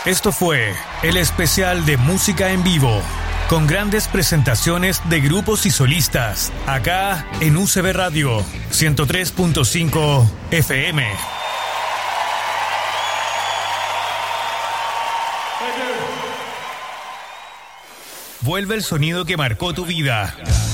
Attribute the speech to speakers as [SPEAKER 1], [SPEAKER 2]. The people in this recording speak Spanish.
[SPEAKER 1] Esto fue el especial de música en vivo, con grandes presentaciones de grupos y solistas, acá en UCB Radio 103.5 FM. Vuelve el sonido que marcó tu vida.